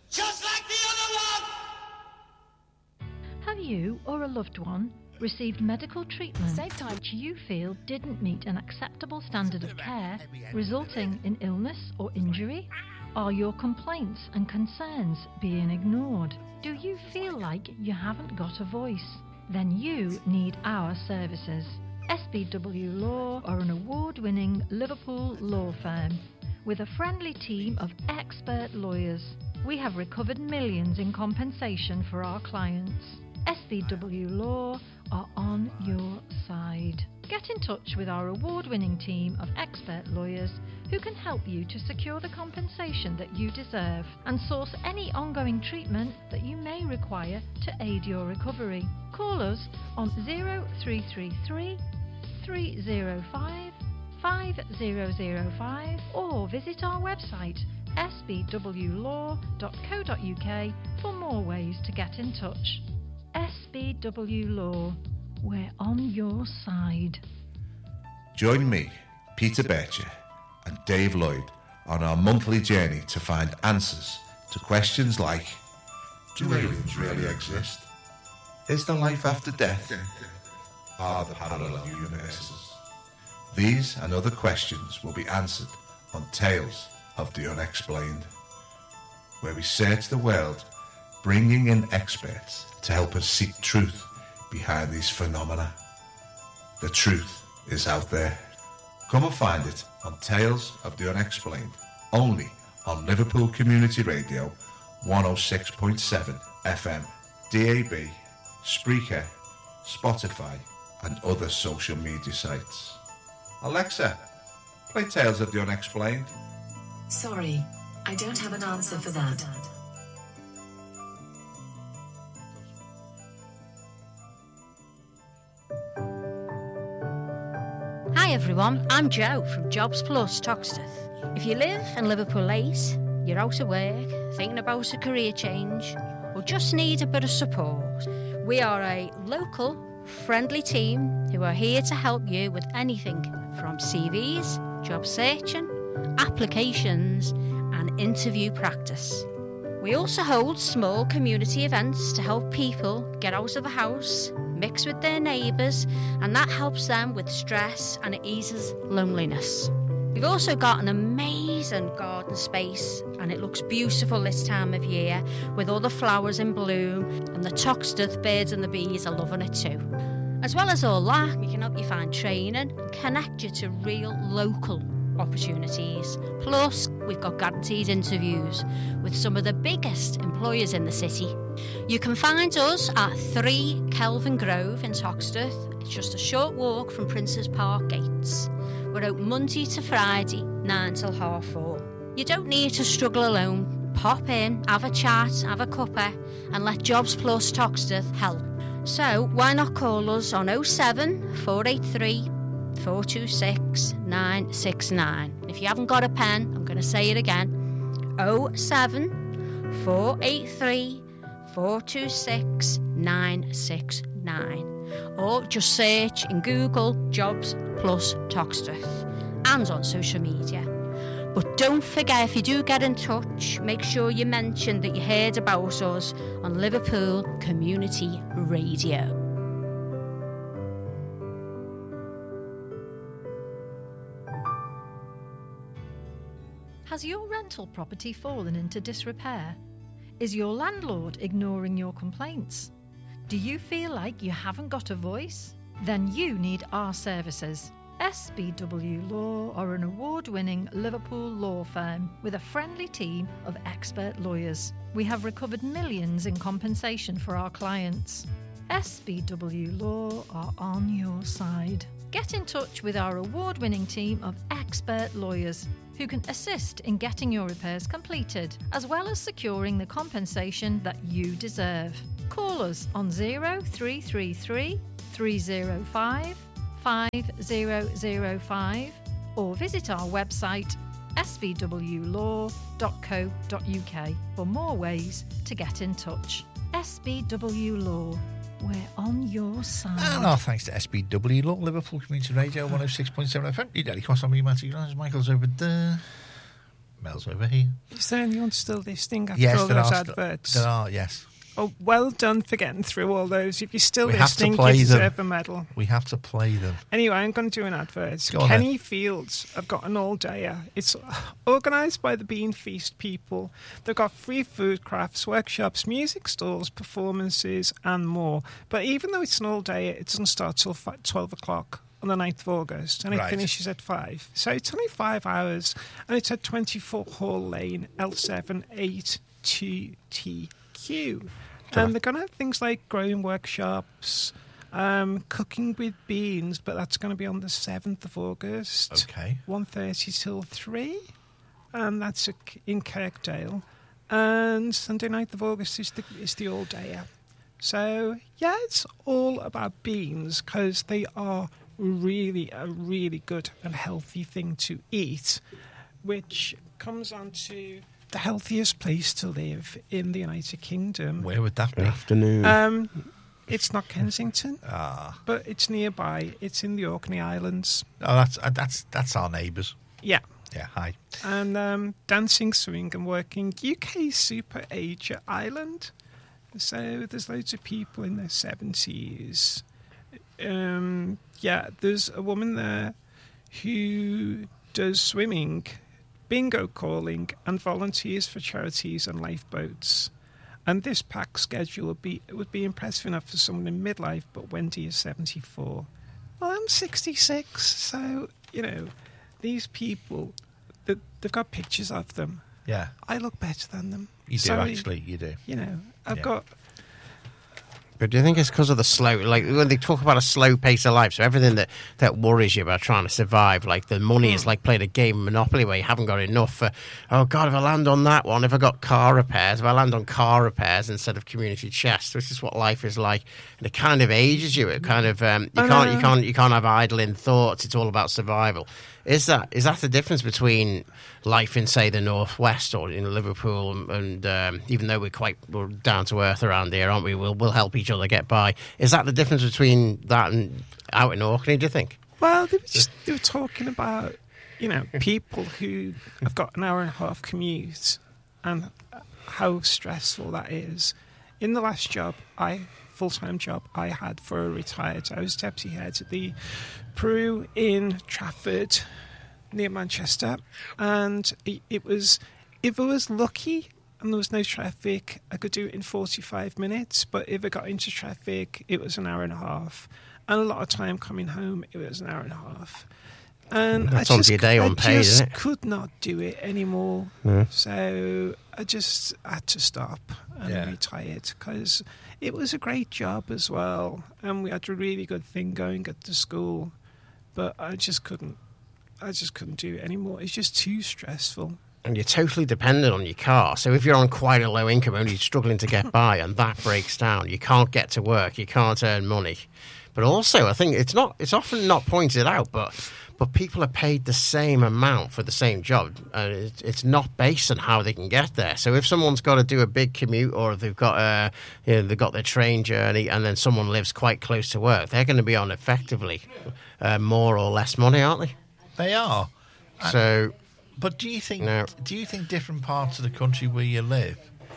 Just like the other one! Have you or a loved one received medical treatment which you feel didn't meet an acceptable standard of care, resulting in illness or injury? Are your complaints and concerns being ignored? Do you feel like you haven't got a voice? Then you need our services. SBW Law are an award-winning Liverpool law firm with a friendly team of expert lawyers. We have recovered millions in compensation for our clients. SBW Law are on your side. Get in touch with our award-winning team of expert lawyers who can help you to secure the compensation that you deserve and source any ongoing treatment that you may require to aid your recovery. Call us on 0333 305 5005 or visit our website sbwlaw.co.uk for more ways to get in touch. SBW Law, we're on your side. Join me, Peter Bircher, and Dave Lloyd on our monthly journey to find answers to questions like: do aliens really exist? Is there life after death? Are there parallel universes? These and other questions will be answered on Tales of the Unexplained, where we search the world, bringing in experts to help us seek truth behind these phenomena. The truth is out there. Come and find it on Tales of the Unexplained, only on Liverpool Community Radio 106.7 FM, DAB, Spreaker, Spotify and other social media sites. Alexa, play Tales of the Unexplained. Sorry, I don't have an answer for that. Hi everyone, I'm Jo from Jobs Plus Toxteth. If you live in Liverpool 8, you're out of work, thinking about a career change, or just need a bit of support, we are a local, friendly team who are here to help you with anything from CVs, job searching, applications and interview practice. We also hold small community events to help people get out of the house, mix with their neighbours, and that helps them with stress and it eases loneliness. We've also got an amazing garden space and it looks beautiful this time of year with all the flowers in bloom, and the Toxteth birds and the bees are loving it too. As well as all that, we can help you find training and connect you to real local opportunities. Plus, we've got guaranteed interviews with some of the biggest employers in the city. You can find us at 3 Kelvin Grove in Toxteth. It's just a short walk from Princes Park gates. We're open Monday to Friday, 9 till 4:30. You don't need to struggle alone. Pop in, have a chat, have a cuppa, and let Jobs Plus Toxteth help. So why not call us on 07 483 426 969. If you haven't got a pen, I'm going to say it again. 07 483 426 969. Or just search in Google Jobs Plus Toxteth and on social media. But don't forget, if you do get in touch, make sure you mention that you heard about us on Liverpool Community Radio. Has your rental property fallen into disrepair? Is your landlord ignoring your complaints? Do you feel like you haven't got a voice? Then you need our services. SBW Law are an award-winning Liverpool law firm with a friendly team of expert lawyers. We have recovered millions in compensation for our clients. SBW Law are on your side. Get in touch with our award-winning team of expert lawyers who can assist in getting your repairs completed, as well as securing the compensation that you deserve. Call us on 0333 305 5005 or visit our website sbwlaw.co.uk for more ways to get in touch. SBW Law, we're on your side. And our thanks to SBW Law, Liverpool Community Radio 106.7 FM. Your daily cross on me, Matthew Grimes. Michael's over there. Mel's over here. Is there anyone still listening after Yes, all there those are. adverts? There are, yes. Oh, well done for getting through all those. If you're still We have to listening, play you them. deserve a medal. We have to play them. Anyway, I'm going to do an advert. Go on Kenny Fields have got an all-dayer. It's organised by the Bean Feast people. They've got free food crafts, workshops, music stalls, performances and more. But even though it's an all-dayer, it doesn't start till 12 o'clock on the 9th of August, and it Right. finishes at 5. So it's only 5 hours, and it's at 24 Hall Lane, L7 822TQ. And they're going to have things like growing workshops, cooking with beans, but that's going to be on the 7th of August. Okay. 1:30 till 3, and that's in Kirkdale. And Sunday 9th of August is the all-dayer. So, yeah, it's all about beans because they are really a really good and healthy thing to eat, which comes on to the healthiest place to live in the United Kingdom. Where would that be? Afternoon. It's not Kensington, but it's nearby. It's in the Orkney Islands. Oh, that's our neighbours. Yeah. Yeah, hi. And dancing, swimming and working UK Super Asia Island. So there's loads of people in their 70s. Yeah, there's a woman there who does swimming, bingo calling and volunteers for charities and lifeboats. And this packed schedule would be impressive enough for someone in midlife, but Wendy is 74. Well, I'm 66, so, you know, these people, they've got pictures of them. Yeah. I look better than them. You do, Sorry. actually, you do. You know, I've Yeah. got... But do you think it's because of the slow, like when they talk about a slow pace of life, so everything that worries you about trying to survive, like the money is like playing a game of Monopoly where you haven't got enough for, oh God, if I land on that one, if I got car repairs, if I land on car repairs instead of community chest, which is what life is like, and it kind of ages you. It kind of you can't have idling thoughts. It's all about survival. Is that the difference between life in, say, the Northwest or in Liverpool, and even though we're down to earth around here, aren't we? We'll help each other get by. Is that the difference between that and out in Orkney, do you think? Well, they were talking about, you know, people who have got an hour and a half commute and how stressful that is. In the last full-time job I had for a retired, I was deputy head at the Peru in Trafford near Manchester, and it was, if I was lucky and there was no traffic, I could do it in 45 minutes, but if I got into traffic, it was an hour and a half, and a lot of time coming home, it was an hour and a half. And That's on your day unpaid, isn't it? could not do it anymore. Yeah. So I just had to stop and retired because it was a great job as well, and we had a really good thing going at the school, but I just couldn't do it anymore. It's just too stressful. And you're totally dependent on your car. So if you're on quite a low income, only struggling to get by, and that breaks down, you can't get to work, you can't earn money. But also, I think it's often not pointed out, but people are paid the same amount for the same job. It's not based on how they can get there. So if someone's got to do a big commute, or they've got they've got their train journey, and then someone lives quite close to work, they're going to be on effectively more or less money, aren't they? They are. So, but do you think different parts of the country where you live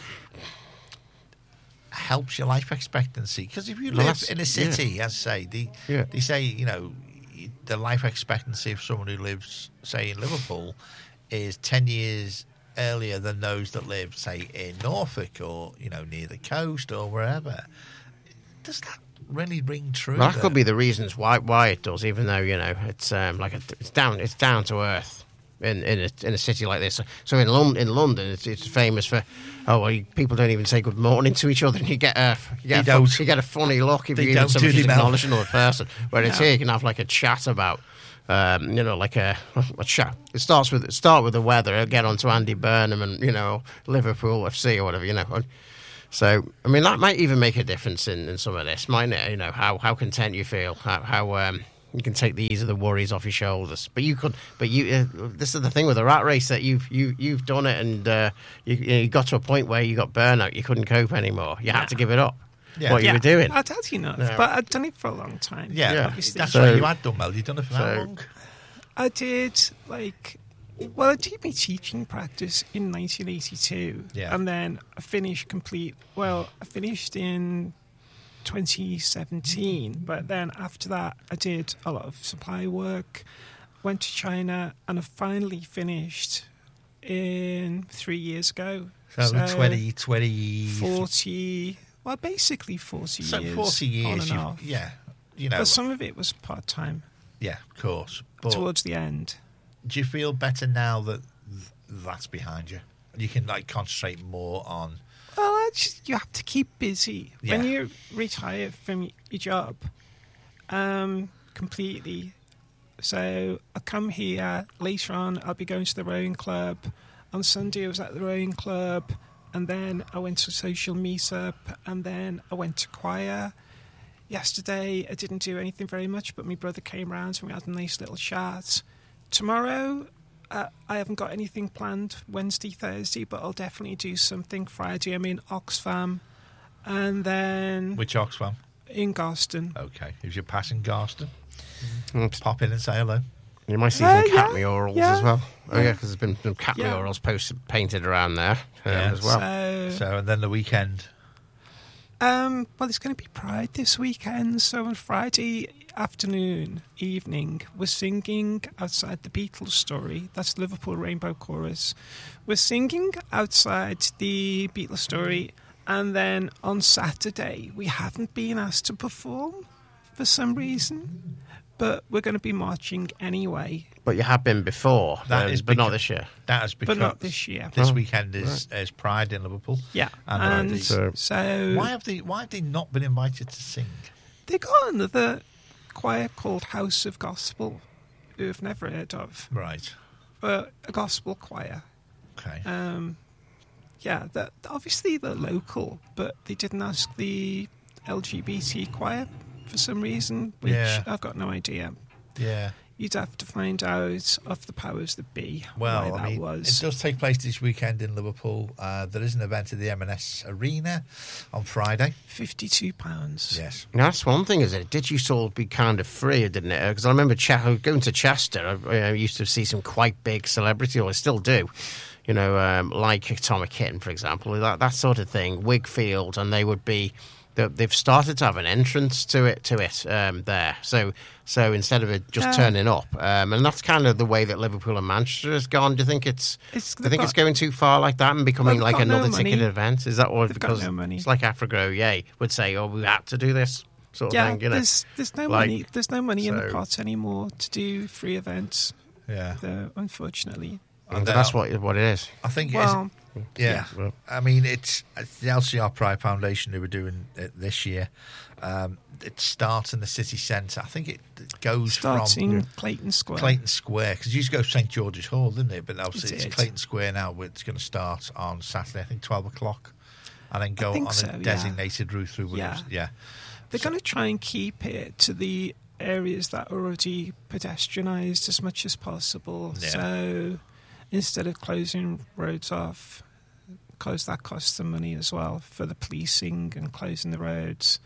helps your life expectancy? Because if you live in a city, as I say, they say, you know, the life expectancy of someone who lives, say, in Liverpool is 10 years earlier than those that live, say, in Norfolk or, you know, near the coast or wherever. Does that really ring true? Well, that could be the reasons why it does, even though, you know, it's it's down to earth in a city like this. So in London, it's famous for people don't even say good morning to each other, and you get a funny look if you even somebody just acknowledge another person. Whereas here you can have like a chat about. Like a chat. It start with the weather. It'll get on to Andy Burnham and, you know, Liverpool FC or whatever, you know. So, I mean, that might even make a difference in some of this, mightn't it? You know, how content you feel, how you can take the ease of the worries off your shoulders. But this is the thing with the rat race, that you've done it, and you got to a point where you got burnout. You couldn't cope anymore. You had to give it up. Yeah. What you were doing. I'd had enough, but I'd done it for a long time. Yeah. That's what you had done, Mel. You'd done it for how long? I did, like, Well, I did my teaching practice in 1982, and then I finished in 2017, but then after that I did a lot of supply work, went to China, and I finally finished in 3 years ago. So 20... 40... Well, basically 40 years. So 40 years, on and off. Yeah. You know, but some of it was part-time. Yeah, of course. But towards the end. Do you feel better now that that's behind you? You can concentrate more on... Well, you have to keep busy. Yeah. When you retire from your job, completely. So I come here, later on I'll be going to the rowing club. On Sunday I was at the rowing club, and then I went to a social meetup, and then I went to choir. Yesterday I didn't do anything very much, but my brother came round and we had a nice little chat. Tomorrow I haven't got anything planned, Wednesday, Thursday, but I'll definitely do something. Friday I'm in Oxfam, and then... Which Oxfam? In Garston. Okay. If you're passing Garston, pop in and say hello. You might see some cat murals as well. Oh, yeah, because there's been some cat murals painted around there as well. So, and then the weekend... Well, it's going to be Pride this weekend, so on Friday evening, we're singing outside the Beatles Story. That's Liverpool Rainbow Chorus. We're singing outside the Beatles Story, and then on Saturday, we haven't been asked to perform for some reason, but we're going to be marching anyway. But you have been before, but not this year. That is because but not this year. This weekend is Pride in Liverpool. Yeah, and so why have they not been invited to sing? They got another choir called House of Gospel, who I've never heard of. Right, but a gospel choir. Okay. Obviously they're local, but they didn't ask the LGBT choir for some reason, which I've got no idea. Yeah. You'd have to find out of the powers that be why that was. It does take place this weekend in Liverpool. There is an event at the M&S Arena on Friday. £52. Yes. Now, that's one thing, is it? Did used to all be kind of free, didn't it? Because I remember going to Chester, I used to see some quite big celebrity, or I still do, like Atomic Kitten, for example, that sort of thing, Wigfield, and they would be... They've started to have an entrance to it there. So instead of it just turning up, and that's kind of the way that Liverpool and Manchester has gone. Do you think it's going too far like that and becoming like another ticketed event? Is that what? Because no money. It's like Africa would say, "Oh, we had to do this." Sort of thing, there's no money. There's no money in the pot anymore to do free events. Yeah, unfortunately. And that's what it is. I think. Well, yeah. I mean, it's the LCR Pride Foundation who were doing it this year. It starts in the city centre. I think it goes from in Clayton Square. Clayton Square, because you used to go to St George's Hall, didn't it? But obviously it's Clayton Square now. It's going to start on Saturday, I think 12 o'clock, and then go on a designated route through Williams. Yeah. They're going to try and keep it to the areas that are already pedestrianised as much as possible. Yeah. So instead of closing roads off, because that costs them money as well for the policing and closing the roads.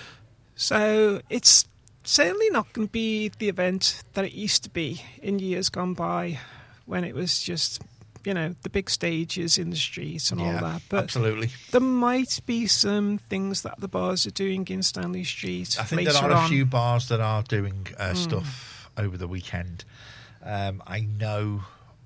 So it's certainly not going to be the event that it used to be in years gone by, when it was just, the big stages in the streets and all that. But absolutely. There might be some things that the bars are doing in Stanley Street. I think there are a few bars that are doing stuff over the weekend. I know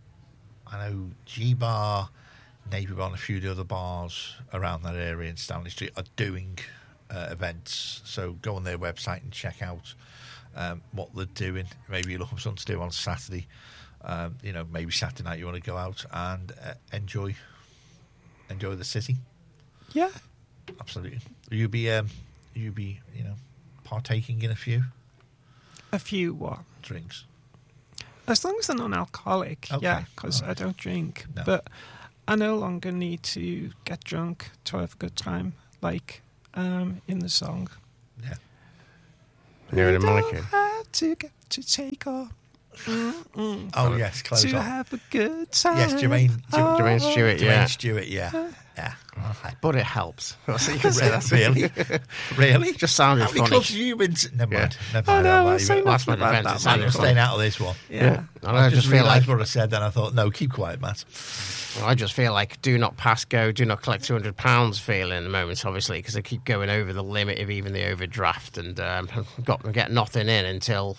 G-Bar, Navy Bar, and a few of the other bars around that area in Stanley Street are doing events. So go on their website and check out what they're doing. Maybe you look up something to do on Saturday. Maybe Saturday night you want to go out and enjoy the city. Yeah, absolutely. You be partaking in a few what drinks, as long as they're non-alcoholic. Okay. Yeah, because I don't drink. No. But I no longer need to get drunk to have a good time, like in the song. Yeah. You're in a molecule. To get to take off. Oh yes, close to off. have a good time. Yes, Jermaine Stewart. Yeah. Jermaine Stewart. Yeah. But it helps. So you can say that's Really? Just sounded funny. How many clubs have you been to? Never mind. That's my defence. I'm staying out of this one. Yeah. I just feel like what I said, then I thought, no, keep quiet, Matt. Well, I just feel like do not pass go, do not collect £200 feeling at the moment, obviously, because they keep going over the limit of even the overdraft and get nothing in until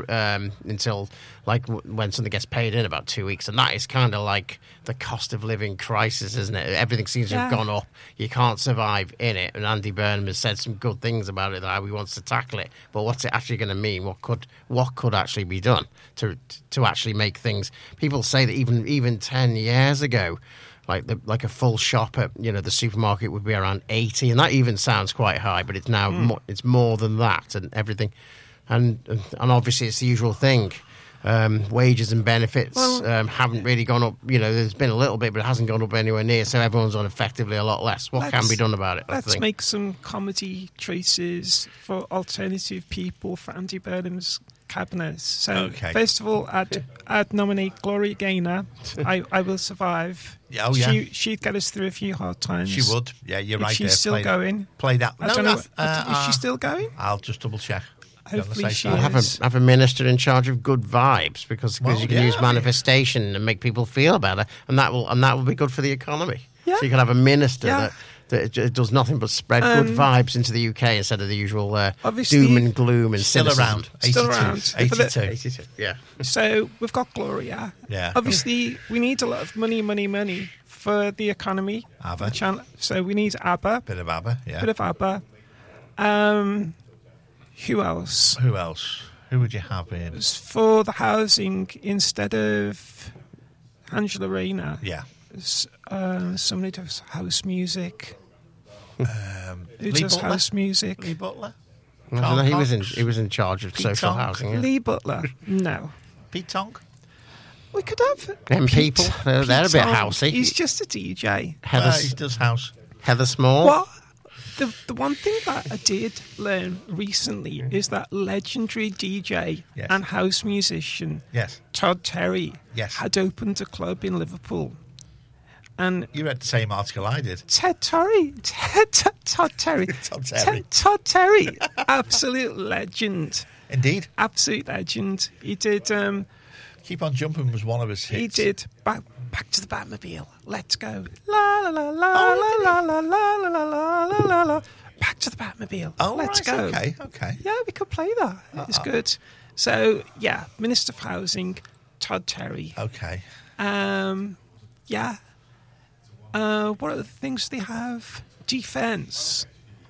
when something gets paid in about 2 weeks, and that is kind of like the cost of living crisis, isn't it? Everything seems to have gone up. You can't survive in it, and Andy Burnham has said some good things about it, how he wants to tackle it. But what's it actually going to mean? What could actually be done to actually make things? People say that even 10 years ago, like a full shop at the supermarket would be around 80, and that even sounds quite high, but it's now it's more than that, and everything. And obviously it's the usual thing. Wages and benefits haven't really gone up. There's been a little bit, but it hasn't gone up anywhere near. So everyone's on effectively a lot less. What can be done about it? Let's make some comedy choices for alternative people for Andy Burnham's cabinet. So first of all, I'd nominate Gloria Gaynor. I Will Survive. Oh yeah, she'd get us through a few hard times. She would. Yeah, you're right. She's still going. Play that. I don't know. Is she still going? I'll just double check. Hopefully she have a minister in charge of good vibes because you can use manifestation and make people feel better, and that will be good for the economy. Yeah. So you can have a minister that does nothing but spread good vibes into the UK instead of the usual doom and gloom and cynicism. Still around. 82. Yeah. So we've got Gloria. Yeah. Obviously, we need a lot of money for the economy. ABBA. So we need ABBA. Bit of ABBA. Yeah. Bit of ABBA. Who else? Who would you have in? For the housing, instead of Angela Rayner. Yeah. Somebody does house music. Who Lee does Butler? House music? Lee Butler? He was in charge of social housing. Yeah. Lee Butler? No. Pete Tonk? We could have them people. They're a bit housey. He's just a DJ. He does house. Heather Small. What? The one thing that I did learn recently is that legendary DJ and house musician Todd Terry had opened a club in Liverpool. And you read the same article I did. Todd Terry. Todd Terry. Absolute legend. Indeed. Absolute legend. He did... Keep on Jumping was one of his hits. He did. Back to the Batmobile. Let's go. La la la la la la la la la la la la. Back to the Batmobile. Oh, let's go. Okay. Yeah, we could play that. It's good. So yeah, Minister for Housing, Todd Terry. Okay. Yeah. What other things do they have? Defence.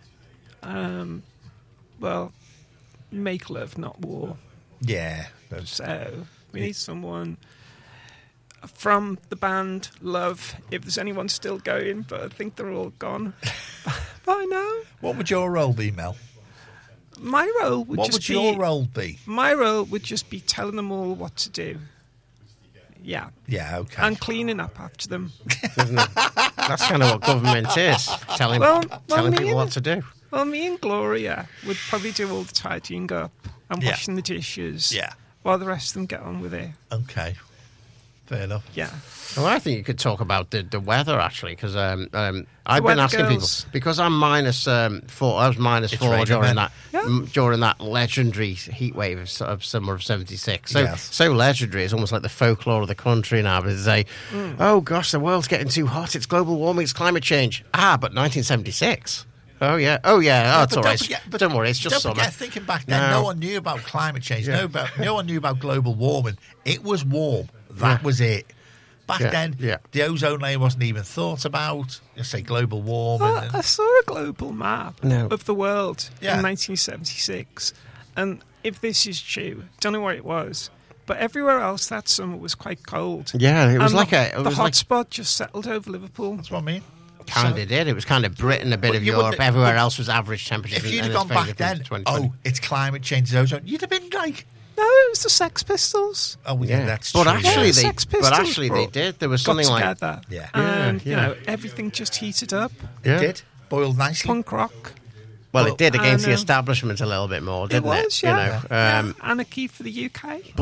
Well, make love, not war. Yeah. So we need someone from the band Love, if there's anyone still going, but I think they're all gone by now. What would your role be, Mel? My role would your role be? My role would just be telling them all what to do. Yeah. Yeah, okay. And cleaning up after them. Isn't it? That's kind of what government is, telling people what to do. Well, me and Gloria would probably do all the tidying up and washing the dishes. Yeah. While the rest of them get on with it. Okay. Fair enough. Yeah. Well, I think you could talk about the weather, actually, because I've been asking people, because I'm -4, I was -4 during that legendary heat wave of summer of 76. So legendary, it's almost like the folklore of the country now. But they say, oh gosh, the world's getting too hot, it's global warming, it's climate change. But 1976. Oh, yeah. That's all right. But don't worry, it's just summer. Forget, thinking back then, no one knew about climate change. Yeah. No one knew about global warming. It was warm. That was it. Back then, the ozone layer wasn't even thought about. Let's say global warming. I saw a global map of the world in 1976. And if this is true, don't know where it was, but everywhere else that summer was quite cold. Yeah, it was and like the hotspot just settled over Liverpool. That's what I mean. Kind of did. It was kind of Britain, a bit of Europe. Everywhere else was average temperature. If you'd have gone back then, it's climate change, it's ozone, you'd have been like... No, it was the Sex Pistols. Oh, yeah, that's true. But actually, they did. There was something like... Yeah. And, you know, everything just heated up. Yeah. It did. Boiled nicely. Punk rock. Well, it did against the establishment a little bit more, didn't it? It was, yeah. Anarchy for the UK.